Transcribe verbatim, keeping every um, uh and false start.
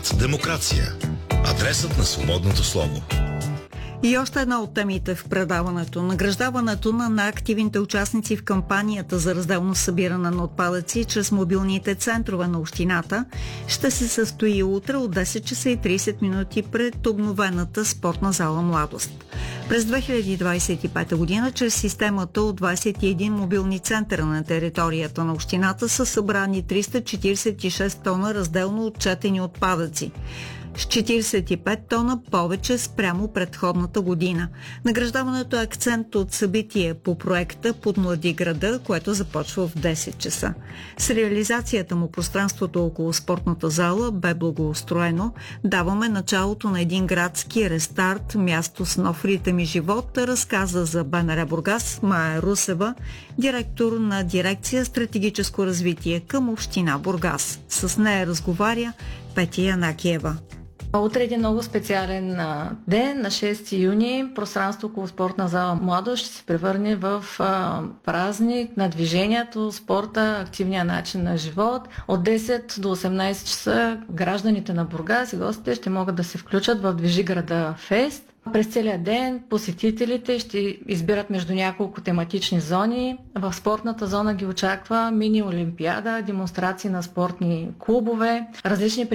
Старт демокрация. Адресът на свободното слово. И още една от темите в предаването. Награждаването на най-активните участници в кампанията за разделно събиране на отпадъци чрез мобилните центрове на общината ще се състои утре от десет часа и тридесет минути пред обновената спортна зала Младост. През две хиляди двадесет и пета година чрез системата от двадесет и един мобилни центъра на територията на общината са събрани триста четиридесет и шест тона разделно отчетени отпадъци, с четиридесет и пет тона повече спрямо предходната година. Награждаването е акцент от събитие по проекта Подмлади града, което започва в десет часа. С реализацията му пространството около спортната зала бе благоустроено. Даваме началото на един градски рестарт, място с нов ритъм и живот, разказа за БНР Бургас Мая Русева, директор на дирекция стратегическо развитие към община Бургас. С нея разговаря Петя Янакиева. Утре е един много специален а, ден, на шести юни. Пространство около спортна зала Младост ще се превърне в а, празник на движението, спорта, активния начин на живот. От десет до осемнадесет часа гражданите на Бургас и гостите ще могат да се включат в Движи града фест. През целия ден посетителите ще избират между няколко тематични зони. В спортната зона ги очаква мини-олимпиада, демонстрации на спортни клубове, различни